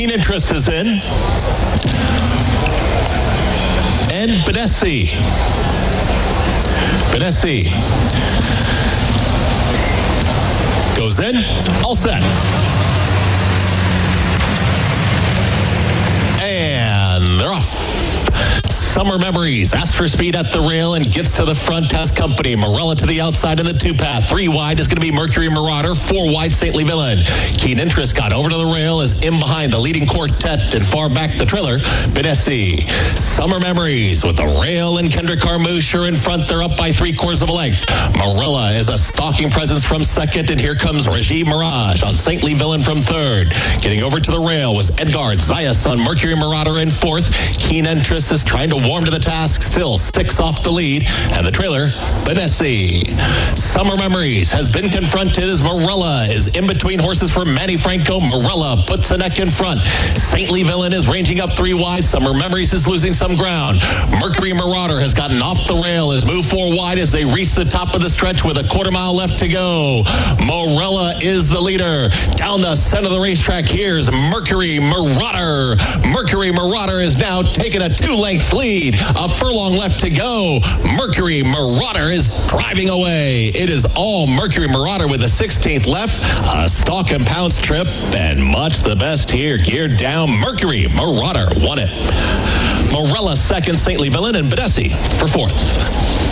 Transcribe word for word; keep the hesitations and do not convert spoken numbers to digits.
Keen Interest is in. And Benesi. Benesi goes in. All set. And they're off. Summer Memories, asks for speed at the rail and gets to the front. Has company. Morella to the outside in the two-path. Three wide is going to be Mercury Marauder. Four wide, Saintly Villain. Keen Interest got over to the rail, is in behind the leading quartet, and far back the trailer, Benesi. Summer Memories with the rail and Kendrick Carmouche are in front. They're up by three quarters of a length. Morella is a stalking presence from second, and here comes Regime Mirage on Saintly Villain from third. Getting over to the rail was Edgard Zayas on Mercury Marauder in fourth. Keen Interest is trying to warm to the task, still six off the lead, and the trailer, Benesi. Summer Memories has been confronted as Morella is in between horses for Manny Franco. Morella puts the neck in front. Saintly Villain is ranging up three wide. Summer Memories is losing some ground. Mercury Marauder has gotten off the rail, has moved four wide as they reach the top of the stretch with a quarter mile left to go. Morella is the leader. Down the center of the racetrack, here's Mercury Marauder. Mercury Marauder is now taking a two-length lead. A furlong left to go. Mercury Marauder is driving away. It is all Mercury Marauder with the sixteenth left. A stalk and pounce trip, and much the best here. Geared down. Mercury Marauder won it. Morella second, Saintly Villain, and Benesi for fourth.